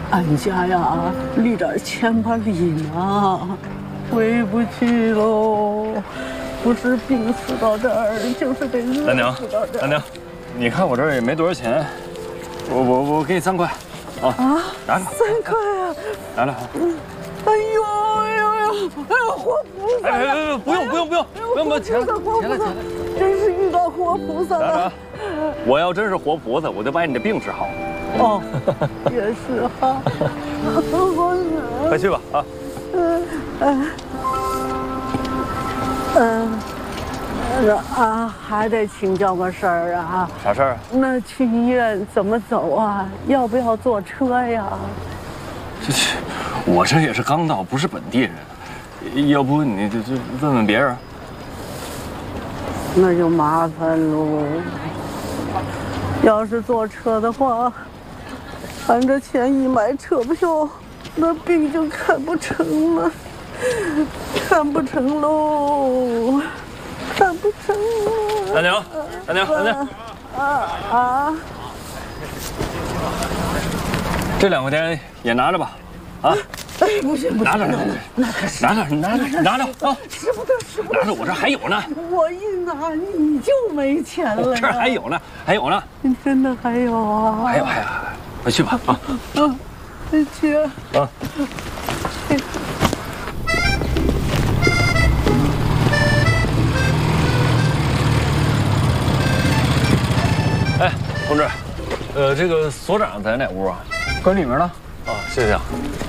俺家呀离这儿千把里呢，回不去喽。不是病死到这儿，就是得饿死到这儿。 大娘，你看我这儿也没多少钱，我给你3块，啊，拿着。 3块啊！ 拿着。 哎呦哎呦哎呦！哎呦，活菩萨！ 哎，不用，钱了， 真是遇到活菩萨了。 我要真是活菩萨，我就把你的病治好。 哦，也是哈。 快去吧啊！ 还得请教个事儿啊。 啥事儿啊？ 那去医院怎么走啊？要不要坐车呀？ 我这也是刚到，不是本地人，要不你就问问别人。 那就麻烦喽。要是坐车的话，按着钱一买车票，那病就看不成了，看不成喽，看不成了。 大娘，这2块钱也拿着吧，啊。 哎，不行， 拿着， 那可是拿着啊！ 使不得， 拿着，我这还有呢。 我一拿你就没钱了。 这儿还有呢， 你真的还有啊？ 还有，快去吧啊！ 再去啊！ 哎，同志，这个所长在哪屋啊？ 搁里面呢。 啊，谢谢啊。